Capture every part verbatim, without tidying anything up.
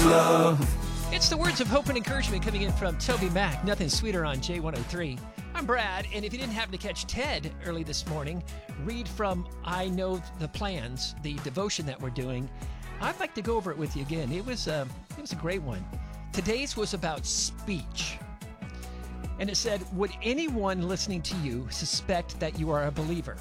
love. It's the words of hope and encouragement coming in from Toby Mac. Nothing sweeter on J one oh three. I'm Brad, and if you didn't happen to catch Ted early this morning, read from I Know the Plans, the devotion that we're doing. I'd like to go over it with you again. It was, uh, it was a great one. Today's was about speech. And it said, would anyone listening to you suspect that you are a believer?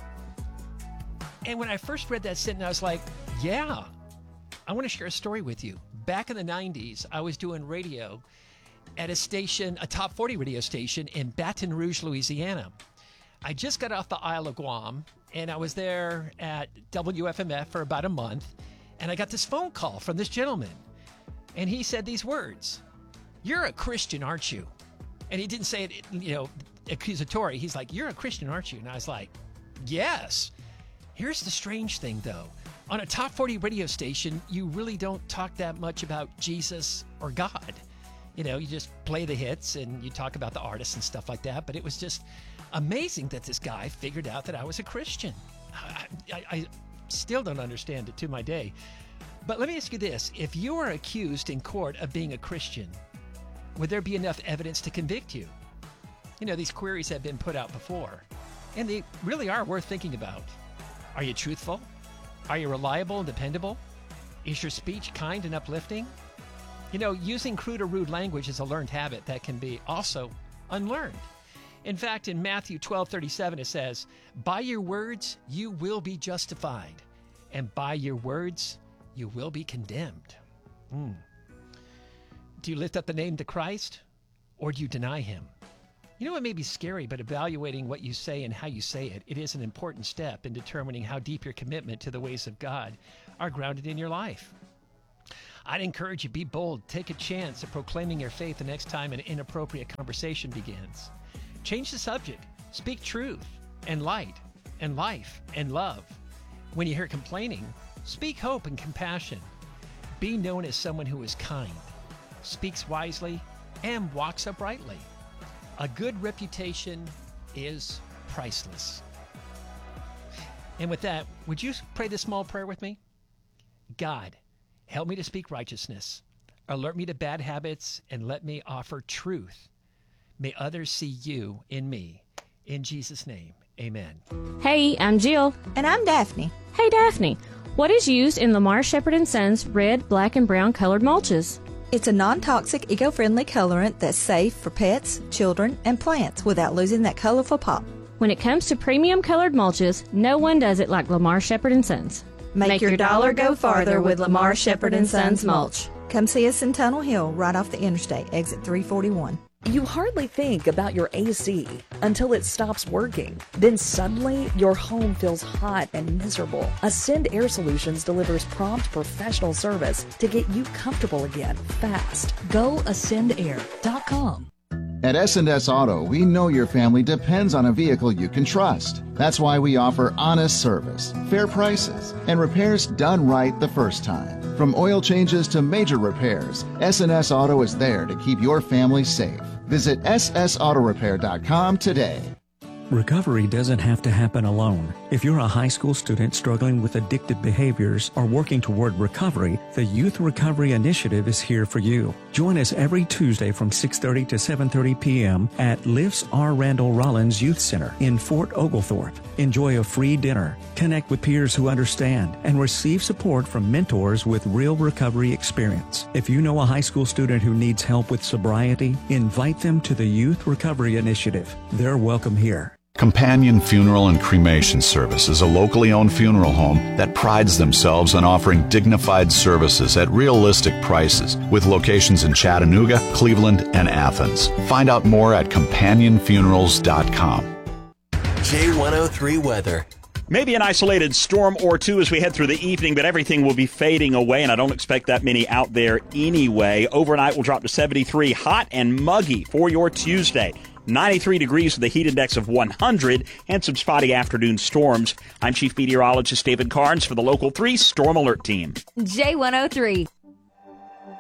And when I first read that sentence, I was like, yeah, I want to share a story with you. Back in the nineties, I was doing radio at a station, a top forty radio station in Baton Rouge, Louisiana. I just got off the Isle of Guam, and I was there at W F M F for about a month, and I got this phone call from this gentleman, and he said these words, "You're a Christian, aren't you?" And he didn't say it, you know, accusatory. He's like, "You're a Christian, aren't you?" And I was like, "Yes." Here's the strange thing, though. On a top forty radio station, you really don't talk that much about Jesus or God. You know, you just play the hits and you talk about the artists and stuff like that. But it was just amazing that this guy figured out that I was a Christian. I, I, I still don't understand it to my day. But let me ask you this. If you are accused in court of being a Christian, would there be enough evidence to convict you? You know, these queries have been put out before, and they really are worth thinking about. Are you truthful? Are you reliable and dependable? Is your speech kind and uplifting? You know, using crude or rude language is a learned habit that can be also unlearned. In fact, in Matthew twelve thirty-seven, it says, by your words, you will be justified, and by your words, you will be condemned. Mm. Do you lift up the name to Christ, or do you deny him? You know, it may be scary, but evaluating what you say and how you say it, it is an important step in determining how deep your commitment to the ways of God are grounded in your life. I'd encourage you, be bold. Take a chance at proclaiming your faith the next time an inappropriate conversation begins. Change the subject. Speak truth and light and life and love. When you hear complaining, speak hope and compassion. Be known as someone who is kind, speaks wisely, and walks uprightly. A good reputation is priceless. And with that, would you pray this small prayer with me? God, help me to speak righteousness. Alert me to bad habits and let me offer truth. May others see you in me. In Jesus' name, amen. Hey, I'm Jill. And I'm Daphne. Hey, Daphne. What is used in Lamar Shepherd and Sons red, black, and brown colored mulches? It's a non-toxic, eco-friendly colorant that's safe for pets, children, and plants without losing that colorful pop. When it comes to premium colored mulches, no one does it like Lamar Shepherd and Sons. Make, Make your, your dollar go farther with Lamar Shepherd and Sons mulch. Come see us in Tunnel Hill, right off the interstate, exit three forty-one. You hardly think about your A C until it stops working. Then suddenly, your home feels hot and miserable. Ascend Air Solutions delivers prompt professional service to get you comfortable again, fast. Go ascend air dot com. At S and S Auto, we know your family depends on a vehicle you can trust. That's why we offer honest service, fair prices, and repairs done right the first time. From oil changes to major repairs, S and S Auto is there to keep your family safe. Visit S S auto repair dot com today. Recovery doesn't have to happen alone. If you're a high school student struggling with addictive behaviors or working toward recovery, the Youth Recovery Initiative is here for you. Join us every Tuesday from six thirty to seven thirty p.m. at Lifts R. Randall Rollins Youth Center in Fort Oglethorpe. Enjoy a free dinner, connect with peers who understand, and receive support from mentors with real recovery experience. If you know a high school student who needs help with sobriety, invite them to the Youth Recovery Initiative. They're welcome here. Companion Funeral and Cremation Service is a locally owned funeral home that prides themselves on offering dignified services at realistic prices with locations in Chattanooga, Cleveland, and Athens. Find out more at companion funerals dot com. J one oh three weather. Maybe an isolated storm or two as we head through the evening, but everything will be fading away, and I don't expect that many out there anyway. Overnight will drop to seventy-three, hot and muggy for your Tuesday. ninety-three degrees with a heat index of one hundred and some spotty afternoon storms. I'm Chief Meteorologist David Carnes for the Local three Storm Alert Team. J one oh three.